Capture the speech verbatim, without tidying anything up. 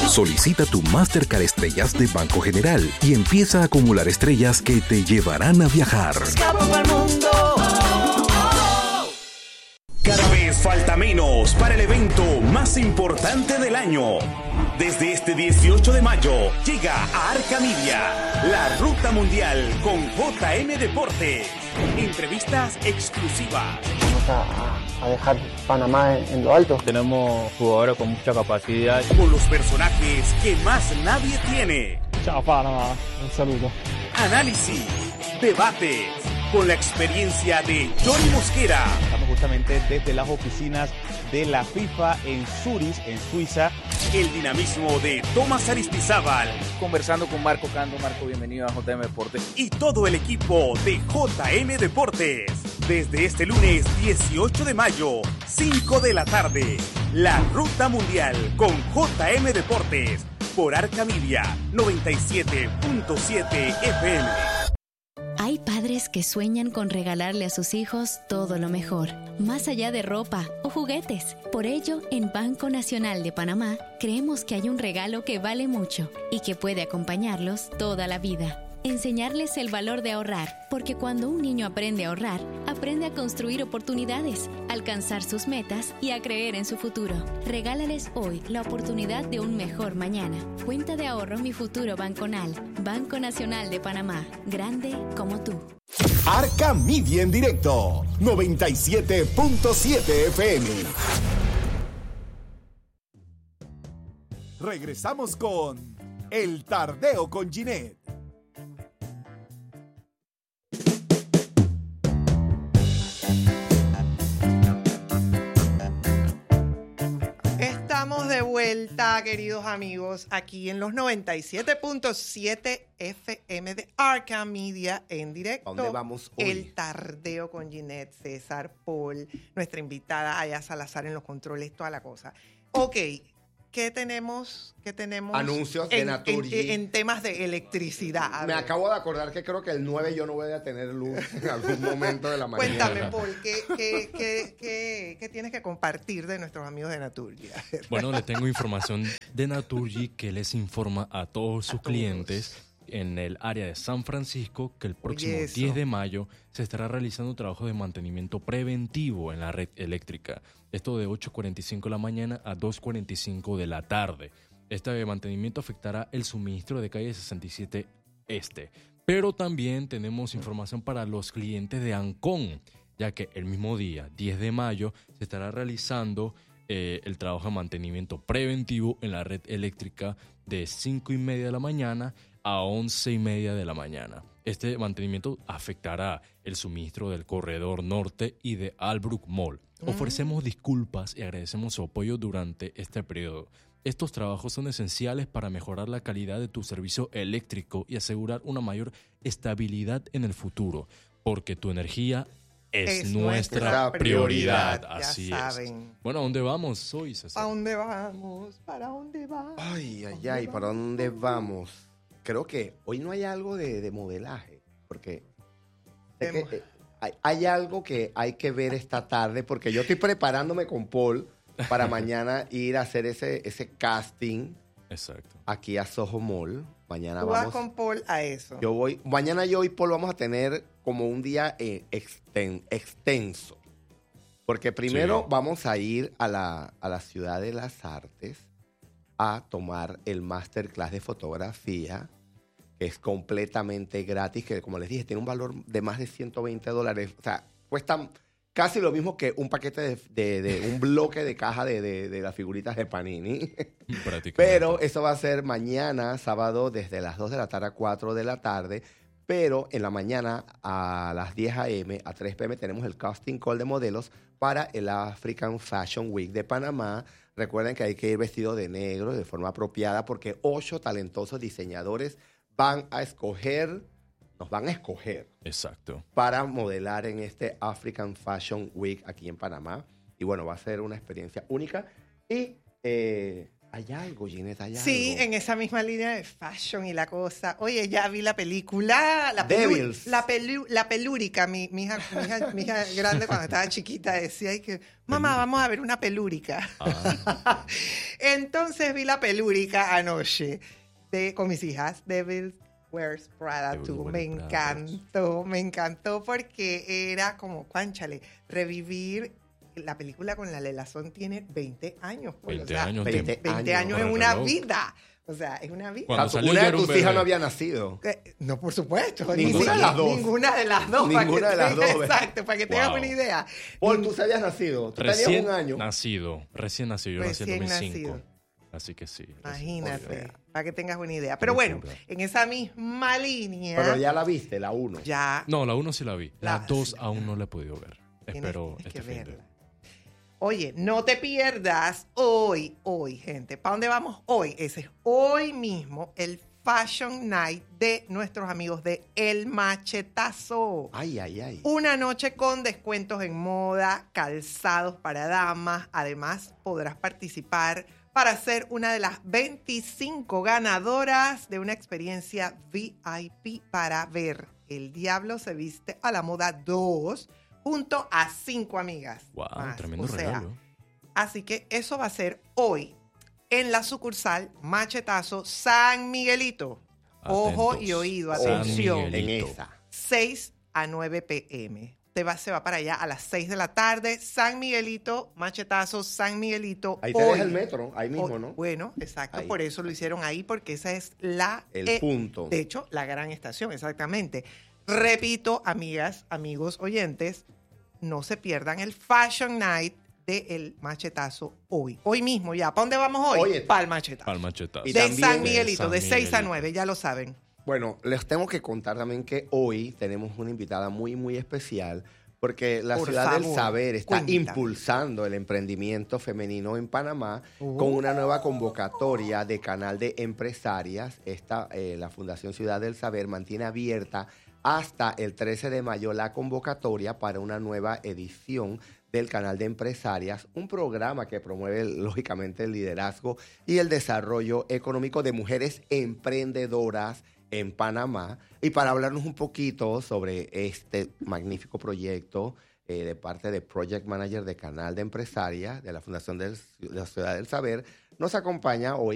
Solicita tu Mastercard Estrellas de Banco General y empieza a acumular estrellas que te llevarán a viajar. Cada vez falta menos para el evento más importante del año. Desde este dieciocho de mayo llega a Arca Media, la ruta mundial con J M Deportes. Entrevistas exclusivas. Vamos a, a dejar Panamá en, en lo alto. Tenemos jugadores con mucha capacidad. Con los personajes que más nadie tiene. Chao Panamá, un saludo. Análisis, debates, con la experiencia de Johnny Mosquera. Estamos justamente desde las oficinas de la FIFA en Zurich, en Suiza. El dinamismo de Tomás Aristizábal. Conversando con Marco Cando. Marco, bienvenido a J M Deportes. Y todo el equipo de J M Deportes. Desde este lunes dieciocho de mayo, cinco de la tarde. La Ruta Mundial con J M Deportes. Por Arca Media, noventa y siete punto siete F M. Hay padres que sueñan con regalarle a sus hijos todo lo mejor, más allá de ropa o juguetes. Por ello, en Banco Nacional de Panamá, creemos que hay un regalo que vale mucho y que puede acompañarlos toda la vida. Enseñarles el valor de ahorrar, porque cuando un niño aprende a ahorrar, aprende a construir oportunidades, alcanzar sus metas y a creer en su futuro. Regálales hoy la oportunidad de un mejor mañana. Cuenta de ahorro Mi Futuro Banconal. Banco Nacional de Panamá. Grande como tú. Arca Media en directo. noventa y siete punto siete F M. Regresamos con El Tardeo con Ginette. Estamos de vuelta, queridos amigos, aquí en los noventa y siete punto siete F M de Arca Media en directo. ¿A dónde vamos hoy? El Tardeo con Ginette, César, Paul, nuestra invitada Aya Salazar en los controles, toda la cosa. Ok, ¿qué tenemos? ¿Qué tenemos? Anuncios de en, Naturgy. En, en temas de electricidad. Me acabo de acordar que creo que el nueve yo no voy a tener luz en algún momento de la mañana. Cuéntame, Paul, ¿qué, qué, qué, qué, qué tienes que compartir de nuestros amigos de Naturgy? Bueno, le tengo información de Naturgy que les informa a todos sus a clientes todos. En el área de San Francisco que el próximo diez de mayo se estará realizando trabajo de mantenimiento preventivo en la red eléctrica. Esto de ocho cuarenta y cinco de la mañana a dos cuarenta y cinco de la tarde. Este mantenimiento afectará el suministro de calle sesenta y siete Este. Pero también tenemos información para los clientes de Ancon, ya que el mismo día, diez de mayo, se estará realizando eh, el trabajo de mantenimiento preventivo en la red eléctrica de cinco y media de la mañana a once y media de la mañana. Este mantenimiento afectará el suministro del corredor norte y de Albrook Mall. Mm. Ofrecemos disculpas y agradecemos su apoyo durante este periodo. Estos trabajos son esenciales para mejorar la calidad de tu servicio eléctrico y asegurar una mayor estabilidad en el futuro, porque tu energía es, es nuestra, nuestra prioridad. prioridad. Así ya saben. Es. Bueno, ¿a dónde vamos hoy, César? ¿A dónde vamos? ¿Para dónde vamos? Ay, ay, ay, ¿para dónde vamos? Creo que hoy no hay algo de, de modelaje, porque sé que, eh, hay, hay algo que hay que ver esta tarde, porque yo estoy preparándome con Paul para mañana ir a hacer ese, ese casting. Exacto. Aquí a Soho Mall. Mañana Tú vamos. vas con Paul a eso. Yo voy. Mañana yo y Paul vamos a tener como un día eh, exten, extenso. Porque primero sí. vamos a ir a la, a la Ciudad de las Artes a tomar el masterclass de fotografía, que es completamente gratis, que como les dije, tiene un valor de más de ciento veinte dólares. O sea, cuesta casi lo mismo que un paquete de, de, de un bloque de caja de, de, de las figuritas de Panini. Pero eso va a ser mañana, sábado, desde las dos de la tarde a cuatro de la tarde. Pero en la mañana a las diez a eme, a tres pe eme, tenemos el casting call de modelos para el African Fashion Week de Panamá. Recuerden que hay que ir vestido de negro de forma apropiada porque ocho talentosos diseñadores van a escoger, nos van a escoger. Exacto. Para modelar en este African Fashion Week aquí en Panamá. Y bueno, va a ser una experiencia única. Y eh, Hay algo, Ginette, hay algo. Sí, en esa misma línea de fashion y la cosa. Oye, ya vi la película, la, pelu la, pelu la pelúrica. Mi, mi, hija, mi, hija, mi hija grande cuando estaba chiquita decía ay, que, mamá, vamos a ver una pelúrica. Ah. Entonces vi la pelúrica anoche de, con mis hijas, Devil Wears Prada dos. Me encantó, me encantó porque era como, cuánchale, revivir... La película con la Lelazón tiene veinte años. Pues, veinte o sea, años. veinte, veinte años es una vida. O sea, es una vida. Cuando salió, una de tus hijas no había nacido. Eh, no, por supuesto. Ninguna de las dos. Ninguna de las dos. Ninguna de las dos. Exacto, para que tengas wow. una idea. Paul, tú habías nacido. Tú recién tenías un año. nacido. Recién nacido. Yo recién nací en dos mil cinco. Nacido. Así que sí. Imagínate, para que tengas una idea. Pero bueno, en esa misma línea... Pero ya la viste, la uno. Ya. No, la uno sí la vi. La, la dos sí. aún no la he podido ver. Espero Tienes este que fin verla. de... Oye, no te pierdas hoy, hoy, gente. ¿Para dónde vamos hoy? Ese es hoy mismo el Fashion Night de nuestros amigos de El Machetazo. Ay, ay, ay. Una noche con descuentos en moda, calzados para damas. Además, podrás participar para ser una de las veinticinco ganadoras de una experiencia V I P para ver El Diablo se viste a la moda dos junto a cinco amigas. Wow, más. Tremendo o sea, regalo. Así que eso va a ser hoy en la sucursal Machetazo San Miguelito. Atentos. Ojo y oído, atención. En esa. seis a nueve pe eme. Usted va, se va para allá a las seis de la tarde. San Miguelito, Machetazo, San Miguelito. Ahí te hoy, ves el metro, ahí mismo, hoy, ¿no? Bueno, exacto. Ahí. Por eso lo hicieron ahí, porque esa es la... El eh, punto. De hecho, la gran estación, exactamente. Repito, amigas, amigos, oyentes, no se pierdan el Fashion Night de El Machetazo hoy. Hoy mismo ya. ¿Para dónde vamos hoy? Oye, para el Machetazo. Para el Machetazo. De San Miguelito, de, de seis a nueve, ya lo saben. Bueno, les tengo que contar también que hoy tenemos una invitada muy, muy especial porque la Por Ciudad favor, del Saber está cuéntame. impulsando el emprendimiento femenino en Panamá uh. con una nueva convocatoria de canal de empresarias. Esta, eh, la Fundación Ciudad del Saber mantiene abierta hasta el trece de mayo la convocatoria para una nueva edición del canal de empresarias, un programa que promueve lógicamente el liderazgo y el desarrollo económico de mujeres emprendedoras en Panamá. Y para hablarnos un poquito sobre este magnífico proyecto eh, de parte de Project Manager de Canal de Empresarias de la Fundación del, de la Ciudad del Saber, nos acompaña hoy